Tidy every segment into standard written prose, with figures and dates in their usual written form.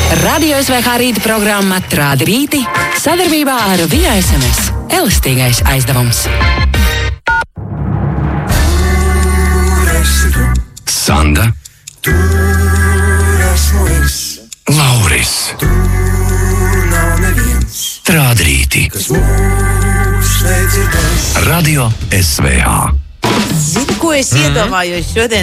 Radio SVH rīta programma Trādi rīti sadarbībā ar Via SMS. Elastīgais aizdevums. Sanda, Lauris, Trādi rīti, Radio SVH. Zini, ko es iedomājos šodien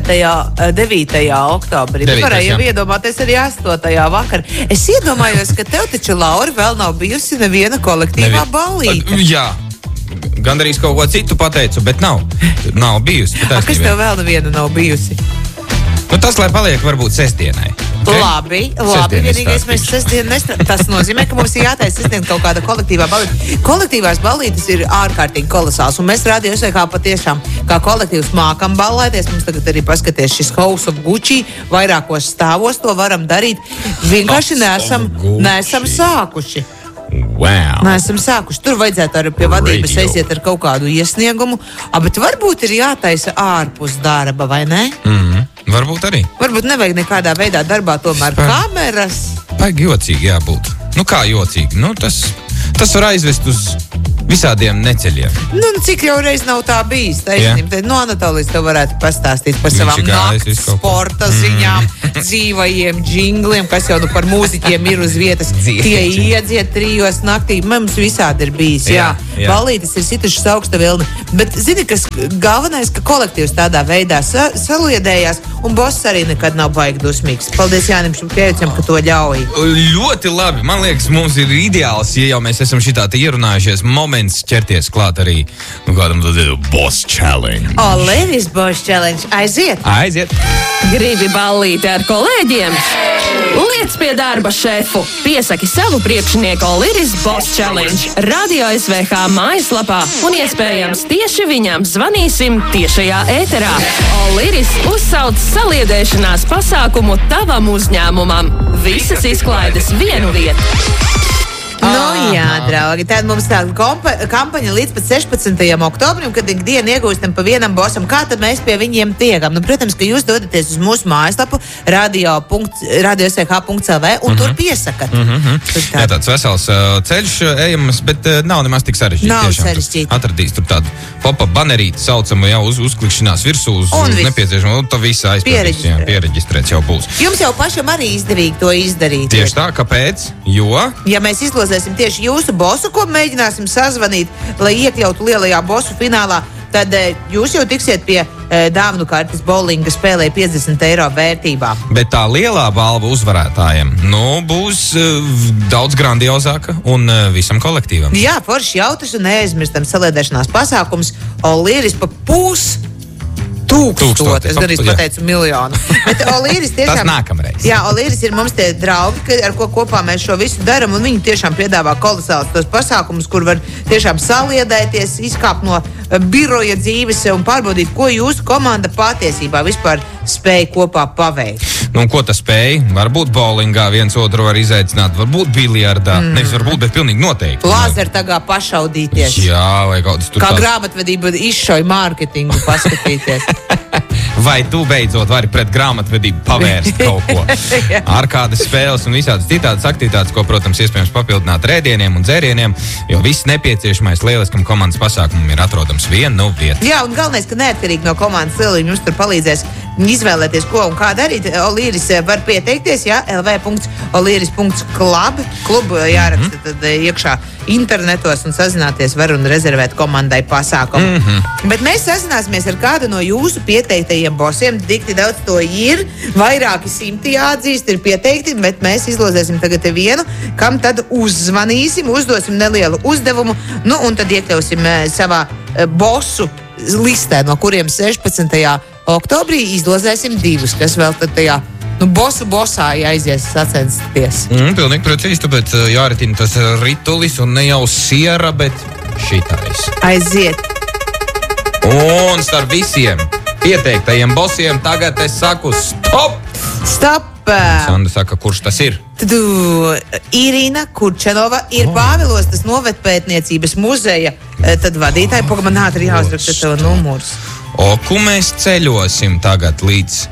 9. oktobrī? Devītais, Varēju jau jā. iedomāties arī 8. vakar. Es iedomājos, ka tev taču, Laura, vēl nav bijusi neviena kolektīvā ballīte. Jā, gandrīz kaut ko citu pateicu, bet nav bijusi. Kas tev vēl neviena nav bijusi? Nu, tas, lai paliek varbūt sestdienai. Okay? Labi, Sestdien vienīgais mēs izstāstīšu. sestdien nestrādājam. Tas nozīmē, ka mums ir jātaisa sestdien kaut kāda kolektīvā ballīte. Kolektīvās ballītes ir ārkārtīgi kolosāls, un mēs Radio SVH patiešām kā kolektīvs mākam ballēties. Mums tagad arī paskaties šis House of Gucci, vairākos stāvos to varam darīt. Vienkārši neesam sākuši. Wow. Neesam sākuši. Tur vajadzētu arī pie vadības Radio. aiziet ar kaut kādu iesniegumu, bet varbūt ir jātaisa ārpus darba, vai ne? Varbūt arī. Varbūt nevajag nekādā veidā darbā tomēr kameras. Vajag jocīgi jābūt. Nu, kā jocīgi? Nu, tas var aizvest uz visādiem neceļiem. Nu, cik jau reiz nav tā bijis. Taisnība. Nu, Anatolijas tev varētu pastāstīt par Viņš savām ir gājis nakts visu kaut ko. sporta ziņām, dzīvajiem džingliem, kas jau par mūziķiem ir uz vietas. Tie iedziet 3 naktī. Mums visādi ir bijis. Jā. Ballītes ir situšas augsta vilni. Bet zini, kas galvenais, ka kolektīvs tādā veidā saliedējās, un boss arī nekad nav baigi dusmīgs. Paldies Jānim Šumpievičam, ka to ļauj. Ļoti labi. Man liekas, mums ir ideāls, ja jau mēs esam šitā te ierunājušies, moments ķerties klāt arī kādam boss challenge. Levis Boss Challenge. Aiziet! Gribi ballīti ar kolēģiem? Liec pie darba, šefu! Piesaki savu priekšnieku Liris Boss Challenge Radio SVH mājaslapā un iespējams tieši viņam zvanīsim tiešajā ēterā. Liris uzsauc saliedēšanās pasākumu tavam uzņēmumam. Visas izklaides vienu vietu. Nu jā, draugi, tad mums tā kampaņa līdz pat 16. oktobrim, kad ikdienu iegūstam pa vienam bosam. Kā tad mēs pie viņiem tiekam? Nu, protams, ka jūs dodaties uz mūsu mājaslapu radio.svh.lv un tur piesakat. Jā, tāds vesels ceļš ejams, bet nav nemaz tik sarežģīti. Nav Tiešām, sarežģīti. Atradīs tur tādu pop-up banerīti saucamu jau uzklikšanās virsū uz nepieciešamo, un tā visa aizpildīs. Piereģistrēts jau būs. Jums jau pašam arī izdevīgi to izdarīt. Tieši tā, kāpēc? Jo... Ja mēs izlozēsim tieši jūsu bosu, ko mēģināsim sazvanīt, lai iekļautu lielajā bosu finālā, tad jūs jau tiksiet pie dāvanu kartes bowlinga spēlē 50 eiro vērtībā. Bet tā lielā balva uzvarētājiem, būs daudz grandiozāka un visam kolektīvam. Jā, forši jautrs un neaizmirstam saliedēšanās pasākums Olīris pa 500. Es gan pateicu miljonu. Bet Olīris tiešām... Tas nākamreiz. Jā, Olīris ir mums tie draugi, ar ko kopā mēs šo visu daram, un viņi tiešām piedāvā kolosālus tos pasākumus, kur var tiešām saliedēties, izkāpt no biroja dzīves un pārbaudīt, ko jūsu komanda patiesībā vispār spēja kopā paveikt. Nu, ko tas spēja? Varbūt bowlingā viens otru var izaicināt, varbūt biljardā. Nevis varbūt, bet pilnīgi noteikti. Lāzertagā pašaudīties. Jā, vai kaut kas tur Kā grāmatvedība izšauj mārketingu paskatīties. Vai tu beidzot vari pret grāmatvedību pavērst kaut ko? Ar kādas spēles un visādas citādas aktivitātes, ko, protams, iespējams papildināt ar ēdieniem un dzērieniem, jo viss nepieciešamais lieliskam komandas pasākumam ir atrodams vienu vietu. Jā, un galvenais, ka neatkarīgi no komandas lieluma jums tur palīdzēs izvēlēties, ko un kā darīt. Olīris var pieteikties, jā, lv.olīris.club. Klubu jāraksta tad iekšā internetos un sazināties var un rezervēt komandai pasākumu. Bet mēs sazināsimies ar kādu no jūsu pieteiktajiem bosiem. Dikti daudz to ir, vairāki simti jāatzīst, ir pieteikti, bet mēs izlozēsim tagad vienu, kam tad uzzvanīsim, uzdosim nelielu uzdevumu, un tad iekļausim savā bosu listē, no kuriem 16. oktobrī izlozēsim 2, kas vēl tad tajā bosā jāizies sacensties. Pilnīgi precīzi, tāpēc jāritina tas ritulis un ne jau siera, bet šitais. Aiziet! Un starp visiem pieteiktajiem bosiem tagad es saku stop! Stop! Sanda saka, kurš tas ir? Irina Kurčanova ir Pāvilostas novedpētniecības muzeja tad vadītāja. Man ātri jāuzraksta tev numurs. Oku mēs ceļosim tagad līdz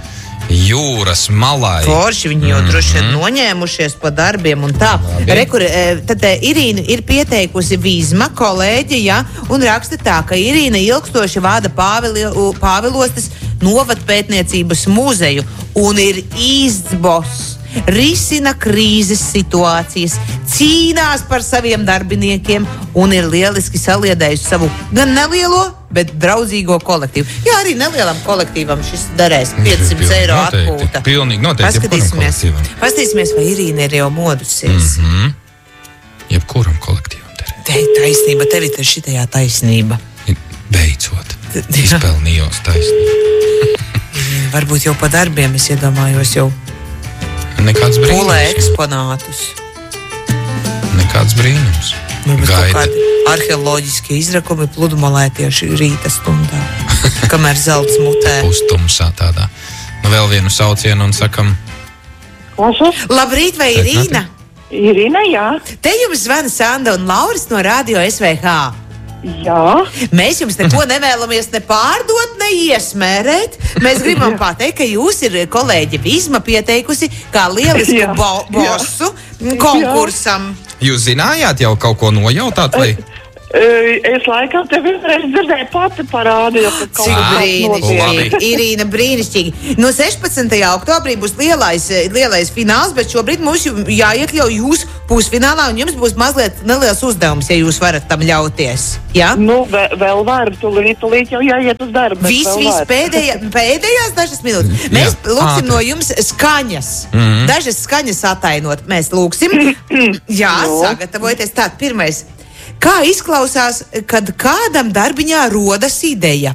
jūras malai. Forši viņi jau droši vien noņēmušies pa darbiem un tā. Tad Irīna ir pieteikusi Vizma kolēģi, ja, un raksta tā, ka Irīna ilgstoši vada Pāvilostas novadpētniecības muzeju un ir īsts boss. Risina krīzes situācijas, cīnās par saviem darbiniekiem un ir lieliski saliedējusi savu gan nelielo, bet draudzīgo kolektīvu. Jā, arī nelielam kolektīvam šis darēs 500 eiro atpūta. Pilnīgi noteikti. Paskatīsimies, vai Irīna ir jau modusies. Jebkuram kolektīvam derēs. Taisnība, tev ir šitajā taisnība. Beidzot, izpelnījos taisnību. Varbūt jau pa darbiem, es iedomājos jau. Nekāds brīnums. Pulē eksponātus. Nekāds brīnums. Gaida. Arheoloģiskie izrakumi pludmalē tieši rīta stundā, kamēr zelts mutē. Pustumsā tādā. Vēl vienu saucienu un sakam. Labrīt, vai Irīna? Irīna, jā. Te jums zvana Sanda un Lauris no Radio SVH. Jā. Mēs jums neko nevēlamies ne pārdot, ne iesmērēt. Mēs gribam pateikt, ka jūs ir kolēģi Vizma pieteikusi kā lielisku bosu konkursam. Jūs zinājāt jau kaut ko nojautāt? Vai? Es laikam te vienreiz dzirdēju pati parādīju, ka kaut Cik brīnišķīgi. Irīna, brīnišķīgi. No 16. oktobrī būs lielais fināls, bet šobrīd mums jāiekļauj jūs pusfinālā, un jums būs mazliet neliels uzdevums, ja jūs varat tam ļauties. Ja? Nu, vēl var, tūlīt jau jāiet uz darbu. Viss pēdējās dažas minūtes. Mēs lūksim no jums skaņas. Dažas skaņas atainot. Mēs lūksim. Jā, sagatavojieties. Tā, pirmais. Kā izklausās, kad kādam darbiņā rodas ideja?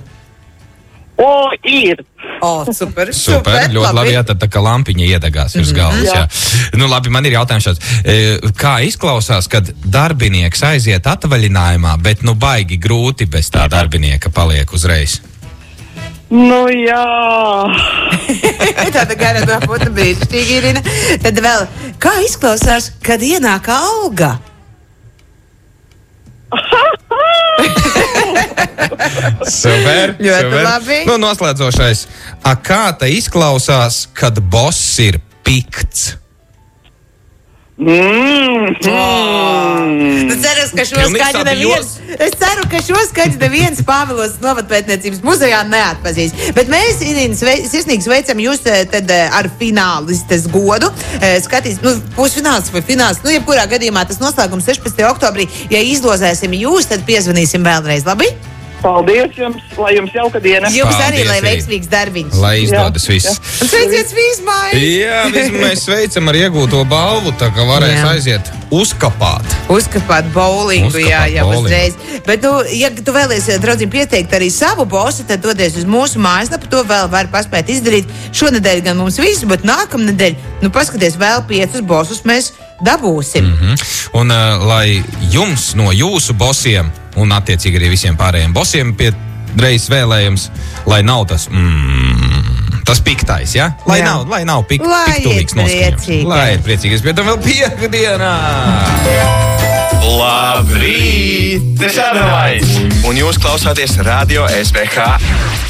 Ir. Super, ļoti labi. Jā, tad tā kā lampiņa iedegās virs galvas. Jā. Nu, labi, man ir jautājums šāds. Kā izklausās, kad darbinieks aiziet atvaļinājumā, bet nu baigi grūti bez tā darbinieka paliek uzreiz? Nu, jā. Tāda gara dāpota brīnišķīgi, Irina. Tad vēl, kā izklausās, kad ienāk alga? Super. Ļoti labi. Nu, noslēdzošais. Kā tā izklausās, kad boss ir pikts? Es ceru, ka šo skaņu neviens Pāvilos novadpētniecības muzejā neatpazīs. Bet mēs, Irīna, sirsnīgi sveicam jūs tad ar finālistes godu. Skatīs, pusfināls vai fināls, jebkurā gadījumā tas noslēgums 16. oktobrī. Ja izlozēsim jūs, tad piezvanīsim vēlreiz, labi? Paldies jums, lai jums jauka diena. Jums arī, lai veiksmīgs darbiņš. Lai izdodas viss. Un sveiciet Vizmai! Jā, mēs sveicam ar iegūto balvu, tā kā varēs aiziet uzkapāt. Uzkapāt bowlingu, jā, uzreiz. Bet, ja tu vēlies, draudzim, pieteikt arī savu bosu, tad dodies uz mūsu mājaslapu, to vēl var paspēt izdarīt. Šonedēļ gan mums visu, bet nākamnedēļ, paskaties, vēl 5 bosus mēs dabūsim. Un lai jums no jūsu bosiem un attiecīgi arī visiem pārējiem bosiem reiz vēlējums, lai nav tas piktais, ja? Lai nav piktulīgs noskaņojums. Lai ir priecīgs, bet vēl piekdienā! Labrīt! Es Adelaide! Un jūs klausāties Radio SVH.